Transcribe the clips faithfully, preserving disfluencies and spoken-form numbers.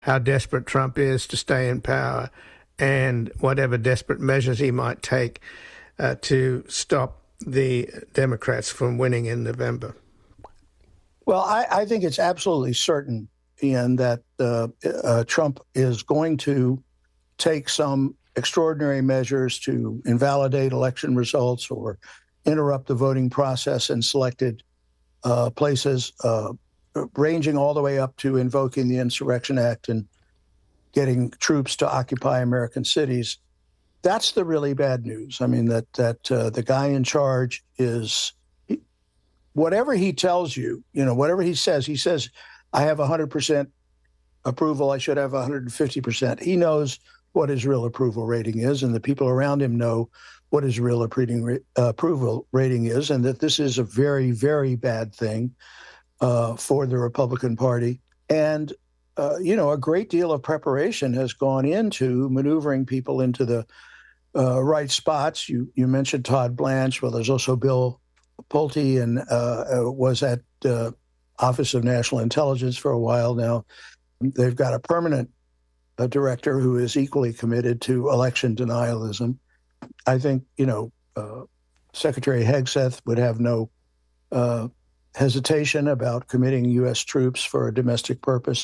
how desperate Trump is to stay in power and whatever desperate measures he might take uh, to stop the Democrats from winning in November? Well, I, I think it's absolutely certain, Ian, that uh, uh, Trump is going to take some extraordinary measures to invalidate election results or interrupt the voting process in selected uh, places, uh, ranging all the way up to invoking the Insurrection Act and getting troops to occupy American cities. That's the really bad news. I mean, that that uh, the guy in charge is, he, whatever he tells you, you know, whatever he says, he says, I have one hundred percent approval, I should have one hundred fifty percent. He knows what his real approval rating is, and the people around him know what his real uh, approval rating is, and that this is a very, very bad thing uh, for the Republican Party. And, uh, you know, a great deal of preparation has gone into maneuvering people into the uh, right spots. You you mentioned Todd Blanche. Well, there's also Bill Pulte, and uh, was at uh, Office of National Intelligence for a while now. They've got a permanent a director who is equally committed to election denialism. I think, you know, uh, Secretary Hegseth would have no uh, hesitation about committing U S troops for a domestic purpose.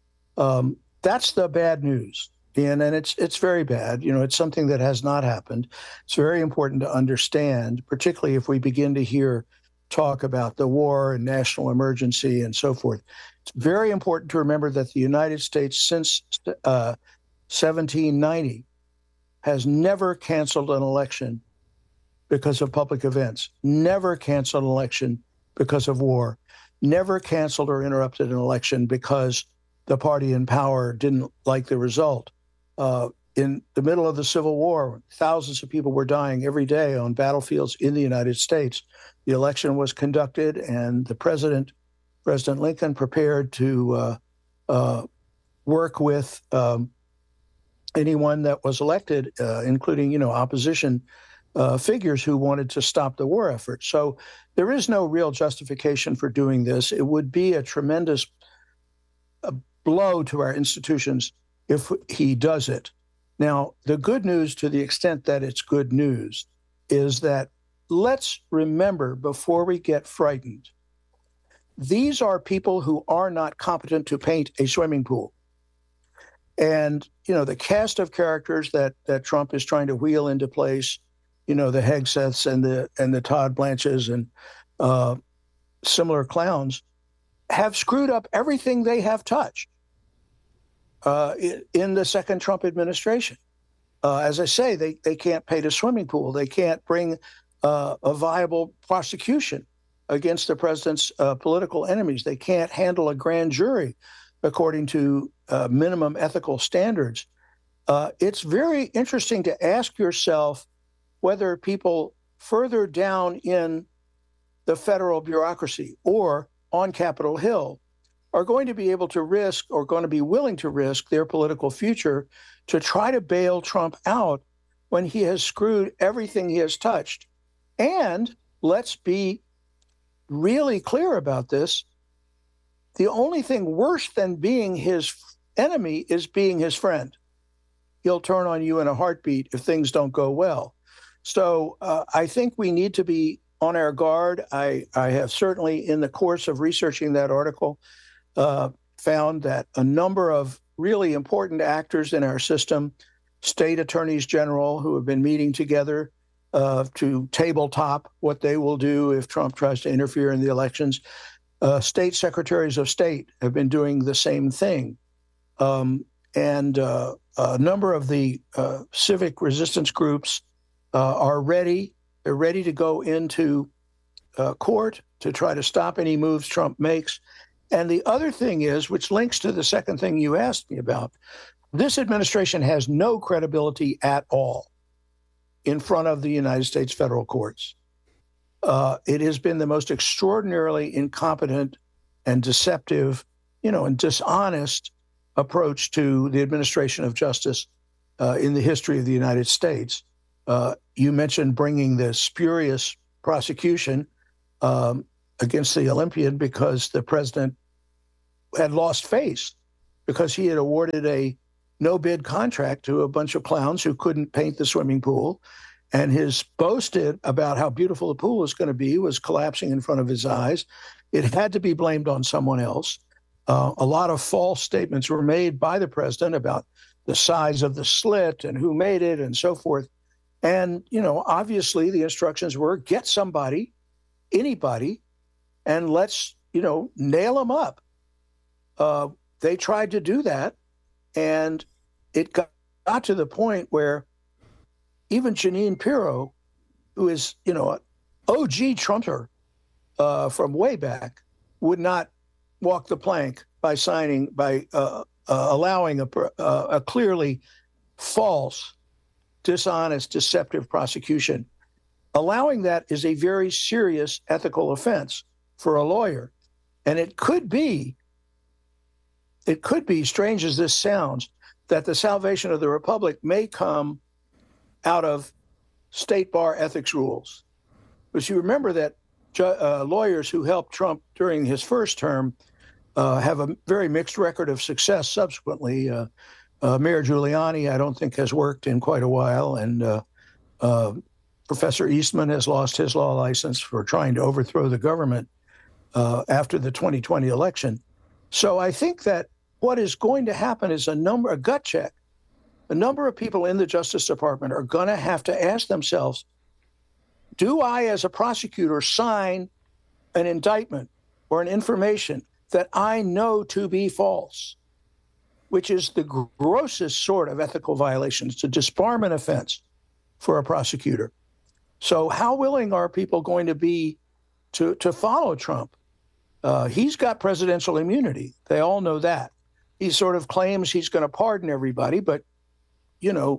Um, that's the bad news, Ian, and it's it's very bad. You know, it's something that has not happened. It's very important to understand, particularly if we begin to hear talk about the war and national emergency and so forth. It's very important to remember that the United States, since uh, seventeen ninety, has never canceled an election because of public events, never canceled an election because of war, never canceled or interrupted an election because the party in power didn't like the result. Uh, in the middle of the Civil War, thousands of people were dying every day on battlefields in the United States. The election was conducted, and the president, President Lincoln, prepared to uh, uh, work with um, anyone that was elected, uh, including, you know, opposition uh, figures who wanted to stop the war effort. So there is no real justification for doing this. It would be a tremendous uh, blow to our institutions if he does it. Now, the good news, to the extent that it's good news, is that let's remember before we get frightened, these are people who are not competent to paint a swimming pool. And, you know, the cast of characters that that Trump is trying to wheel into place, you know, the Hegseths and the and the Todd Blanches and uh, similar clowns, have screwed up everything they have touched uh, in the second Trump administration. Uh, as I say, they, they can't paint a swimming pool. They can't bring uh, a viable prosecution against the president's uh, political enemies. They can't handle a grand jury according to uh, minimum ethical standards. Uh, it's very interesting to ask yourself whether people further down in the federal bureaucracy or on Capitol Hill are going to be able to risk or going to be willing to risk their political future to try to bail Trump out when he has screwed everything he has touched. And let's be really clear about this. The only thing worse than being his enemy is being his friend. He'll turn on you in a heartbeat if things don't go well. So uh, I think we need to be on our guard. I, I have certainly, in the course of researching that article, uh, found that a number of really important actors in our system, state attorneys general who have been meeting together uh, to tabletop what they will do if Trump tries to interfere in the elections. Uh, state secretaries of state have been doing the same thing. Um, and uh, a number of the uh, civic resistance groups uh, are ready. They're ready to go into uh, court to try to stop any moves Trump makes. And the other thing is, which links to the second thing you asked me about, this administration has no credibility at all in front of the United States federal courts. Uh, it has been the most extraordinarily incompetent and deceptive, you know, and dishonest approach to the administration of justice uh, in the history of the United States. Uh, you mentioned bringing the spurious prosecution um, against the Olympian because the president had lost face because he had awarded a no-bid contract to a bunch of clowns who couldn't paint the swimming pool. And his boasted about how beautiful the pool was going to be was collapsing in front of his eyes. It had to be blamed on someone else. Uh, a lot of false statements were made by the president about the size of the slit and who made it and so forth. And, you know, obviously the instructions were get somebody, anybody, and let's, you know, nail them up. Uh, they tried to do that, and it got, got to the point where even Jeanine Pirro, who is, you know, an O G Trumper uh, from way back, would not walk the plank by signing, by uh, uh, allowing a, uh, a clearly false, dishonest, deceptive prosecution. Allowing that is a very serious ethical offense for a lawyer. And it could be, it could be, strange as this sounds, that the salvation of the republic may come out of state bar ethics rules. Because you remember that uh, lawyers who helped Trump during his first term uh, have a very mixed record of success subsequently. Uh, uh, Mayor Giuliani, I don't think, has worked in quite a while. And uh, uh, Professor Eastman has lost his law license for trying to overthrow the government uh, after the twenty twenty election. So I think that what is going to happen is a number, a gut check. A number of people in the Justice Department are going to have to ask themselves, do I, as a prosecutor, sign an indictment or an information that I know to be false, which is the grossest sort of ethical violation. It's a disbarment offense for a prosecutor. So how willing are people going to be to, to follow Trump? Uh, he's got presidential immunity. They all know that. He sort of claims he's going to pardon everybody, but you know,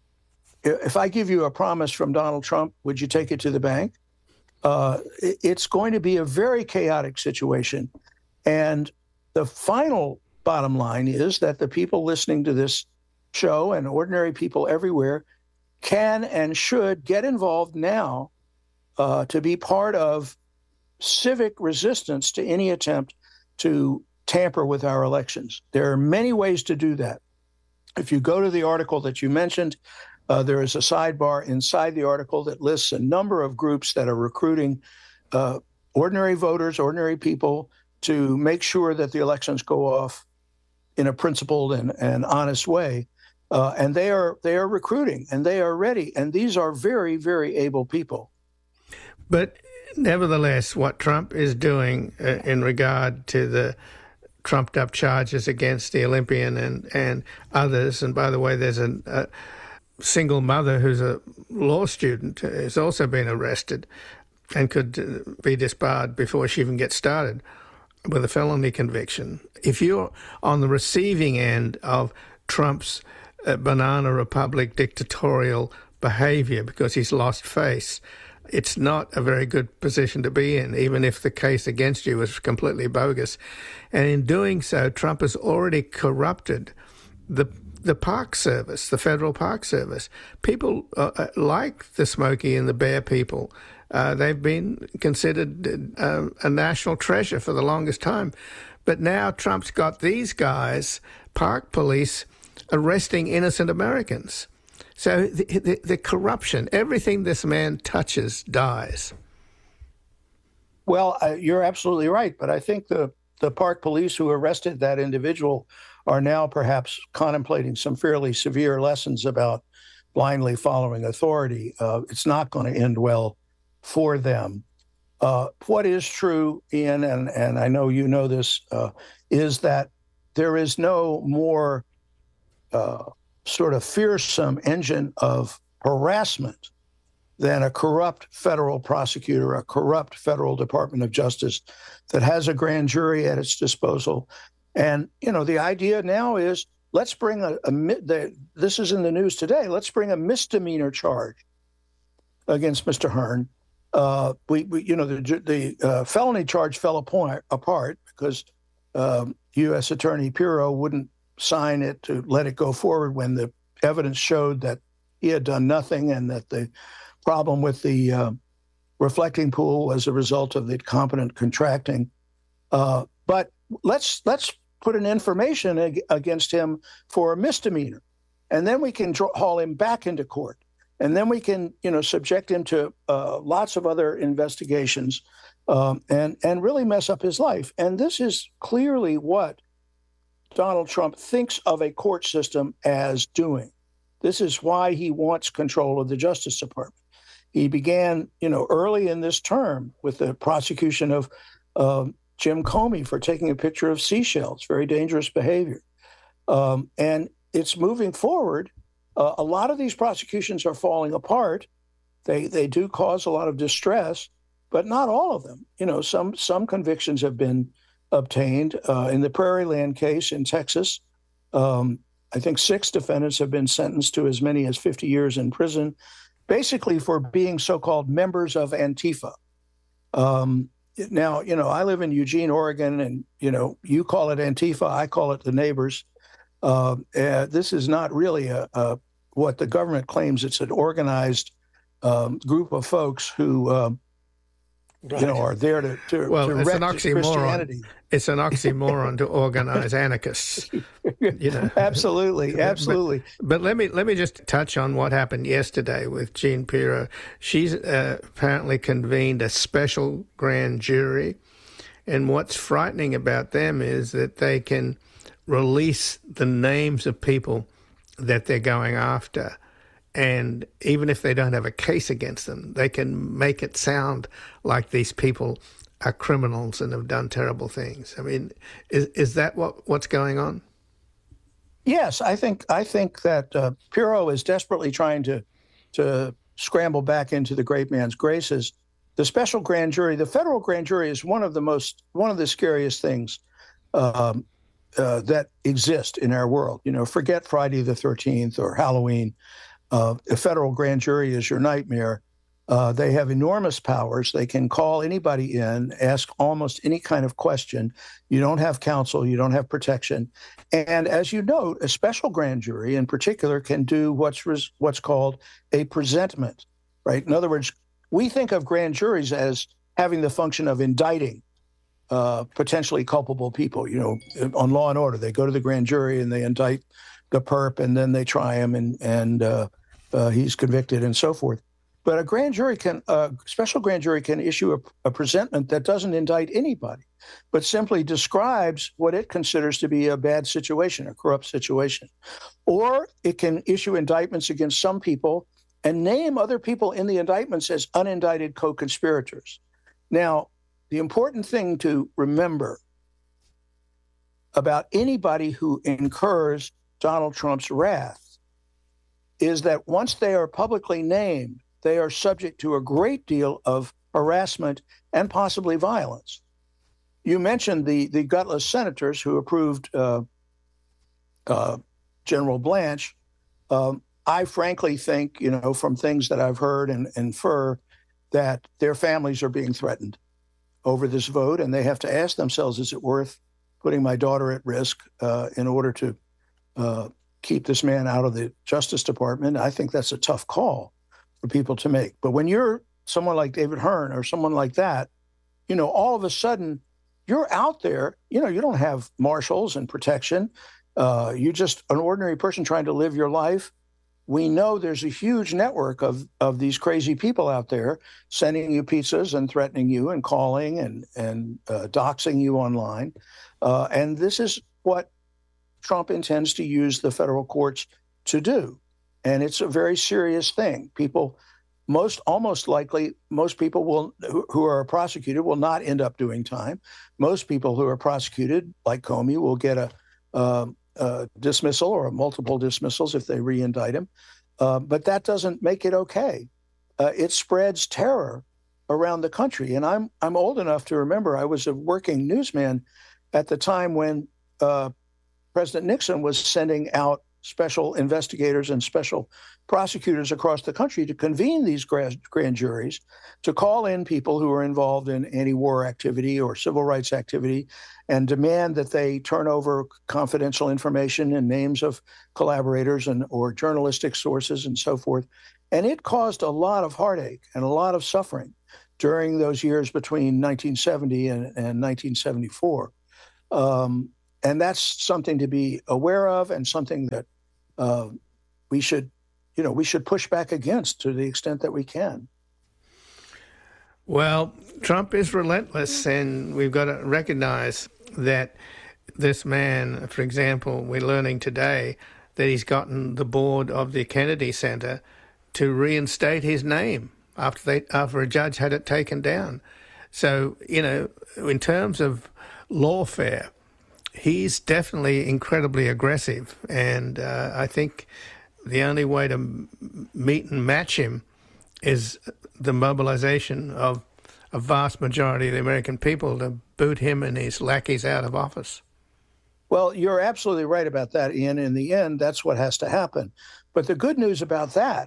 if I give you a promise from Donald Trump, would you take it to the bank? Uh, it's going to be a very chaotic situation. And the final bottom line is that the people listening to this show and ordinary people everywhere can and should get involved now uh, to be part of civic resistance to any attempt to tamper with our elections. There are many ways to do that. If you go to the article that you mentioned, uh, there is a sidebar inside the article that lists a number of groups that are recruiting uh, ordinary voters, ordinary people, to make sure that the elections go off in a principled and, and honest way. Uh, and they are they are recruiting, and they are ready. And these are very, very able people. But nevertheless, what Trump is doing uh, in regard to the trumped up charges against the Olympian and, and others. And by the way, there's a, a single mother who's a law student who's also been arrested and could be disbarred before she even gets started with a felony conviction. If you're on the receiving end of Trump's uh, banana republic dictatorial behavior because he's lost face, it's not a very good position to be in, even if the case against you is completely bogus. And in doing so, Trump has already corrupted the the Park Service, the Federal Park Service. People uh, like the Smokey and the Bear people. Uh, they've been considered uh, a national treasure for the longest time. But now Trump's got these guys, park police, arresting innocent Americans. So the, the, the corruption, everything this man touches dies. Well, uh, you're absolutely right. But I think the, the park police who arrested that individual are now perhaps contemplating some fairly severe lessons about blindly following authority. Uh, it's not going to end well for them. Uh, what is true, Ian, and, and I know you know this, uh, is that there is no more uh, sort of fearsome engine of harassment than a corrupt federal prosecutor, a corrupt federal Department of Justice that has a grand jury at its disposal. And, you know, the idea now is let's bring a, a the, this is in the news today, let's bring a misdemeanor charge against Mister Hearn. Uh, we, we, you know, the, the uh, felony charge fell apart, apart because um, U S Attorney Pirro wouldn't sign it to let it go forward when the evidence showed that he had done nothing and that the problem with the uh, reflecting pool was a result of the competent contracting. Uh, but let's let's put an information ag- against him for a misdemeanor, and then we can draw, haul him back into court, and then we can, you know, subject him to uh, lots of other investigations, um, and and really mess up his life. And this is clearly what Donald Trump thinks of a court system as doing. This is why he wants control of the Justice Department. He began, you know, early in this term with the prosecution of uh, Jim Comey for taking a picture of seashells, very dangerous behavior. Um, and it's moving forward. Uh, a lot of these prosecutions are falling apart. They they do cause a lot of distress, but not all of them. You know, some some convictions have been obtained. Uh, in the Prairie Land case in Texas, um, I think six defendants have been sentenced to as many as fifty years in prison, basically for being so-called members of Antifa. Um, now, you know, I live in Eugene, Oregon, and, you know, you call it Antifa, I call it the neighbors. Uh, uh, this is not really a, a what the government claims. It's an organized um, group of folks who, um, right. you know, are there to, to, well, to it's wreck an oxymoron. Christianity. It's an oxymoron to organize anarchists. You know, absolutely, absolutely. But, but let me let me just touch on what happened yesterday with Jean Pirro. She's uh, apparently convened a special grand jury, and what's frightening about them is that they can release the names of people that they're going after. And even if they don't have a case against them, they can make it sound like these people are criminals and have done terrible things. I mean, is is that what, what's going on? Yes, I think I think that uh, Pirro is desperately trying to to scramble back into the great man's graces. The special grand jury, the federal grand jury, is one of the most one of the scariest things um, uh, that exist in our world. You know, forget Friday the thirteenth or Halloween. Uh, a federal grand jury is your nightmare. Uh, they have enormous powers. They can call anybody in, ask almost any kind of question. You don't have counsel. You don't have protection. And as you note, a special grand jury in particular can do what's res- what's called a presentment, right? In other words, we think of grand juries as having the function of indicting uh, potentially culpable people. You know, on Law and Order, they go to the grand jury and they indict the perp, and then they try him, and and uh, uh, he's convicted, and so forth. But a grand jury can, a uh, special grand jury can issue a, a presentment that doesn't indict anybody, but simply describes what it considers to be a bad situation, a corrupt situation. Or it can issue indictments against some people and name other people in the indictments as unindicted co-conspirators. Now, the important thing to remember about anybody who incurs Donald Trump's wrath is that once they are publicly named, they are subject to a great deal of harassment and possibly violence. You mentioned the, the gutless senators who approved uh, uh, General Blanche. Um, I frankly think, you know, from things that I've heard and infer, that their families are being threatened over this vote, and they have to ask themselves, is it worth putting my daughter at risk uh, in order to uh, keep this man out of the Justice Department? I think that's a tough call for people to make. But when you're someone like David Hearn or someone like that, you know, all of a sudden you're out there, you know, you don't have marshals and protection. Uh, you're just an ordinary person trying to live your life. We know there's a huge network of, of these crazy people out there sending you pizzas and threatening you and calling and, and uh, doxing you online. Uh, and this is what Trump intends to use the federal courts to do. And it's a very serious thing. People, most almost likely, most people will who, who are prosecuted will not end up doing time. Most people who are prosecuted, like Comey, will get a, uh, a dismissal or a multiple dismissals if they re-indict him. Uh, but that doesn't make it okay. Uh, it spreads terror around the country. And I'm I'm old enough to remember I was a working newsman at the time when uh, President Nixon was sending out special investigators and special prosecutors across the country to convene these grand, grand juries, to call in people who are involved in anti-war activity or civil rights activity and demand that they turn over confidential information and names of collaborators and or journalistic sources and so forth. And it caused a lot of heartache and a lot of suffering during those years between nineteen seventy and, and nineteen seventy-four. Um, and that's something to be aware of and something that uh, we should, you know, we should push back against to the extent that we can. Well, Trump is relentless, and we've got to recognize that this man, for example, we're learning today that he's gotten the board of the Kennedy Center to reinstate his name after they after a judge had it taken down. So, you know, in terms of lawfare, he's definitely incredibly aggressive, and uh, I think the only way to m- meet and match him is the mobilization of a vast majority of the American people to boot him and his lackeys out of office. Well, you're absolutely right about that, Ian. In the end, that's what has to happen. But the good news about that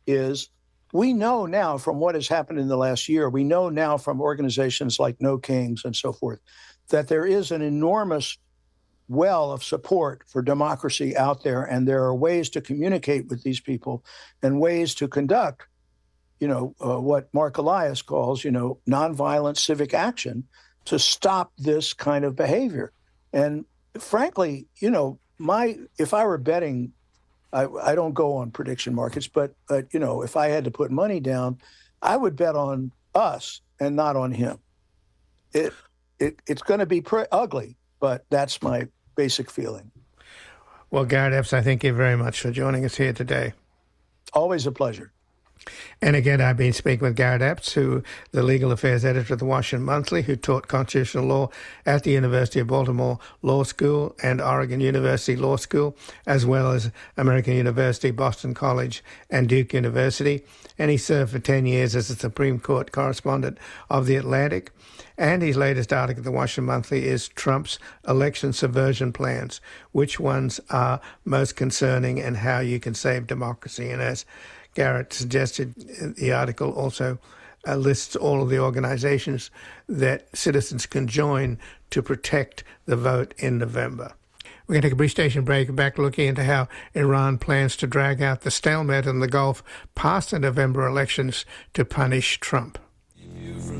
is we know now from what has happened in the last year, we know now from organizations like No Kings and so forth, that there is an enormous well of support for democracy out there, and there are ways to communicate with these people and ways to conduct, you know, uh, what Mark Elias calls, you know, nonviolent civic action to stop this kind of behavior. And frankly, you know, my if I were betting, I, I don't go on prediction markets, but, but, you know, if I had to put money down, I would bet on us and not on him. It, it It's going to be pre- ugly, but that's my basic feeling. Well, Garrett Epps, I thank you very much for joining us here today. Always a pleasure. And again, I've been speaking with Garrett Epps, who the legal affairs editor of the Washington Monthly, who taught constitutional law at the University of Baltimore Law School and Oregon University Law School, as well as American University, Boston College, and Duke University. And he served for ten years as a Supreme Court correspondent of The Atlantic. And his latest article in the Washington Monthly is Trump's election subversion plans, which ones are most concerning and how you can save democracy. And as Garrett suggested, the article also uh, lists all of the organizations that citizens can join to protect the vote in November. We're going to take a brief station break, back looking into how Iran plans to drag out the stalemate in the Gulf past the November elections to punish Trump.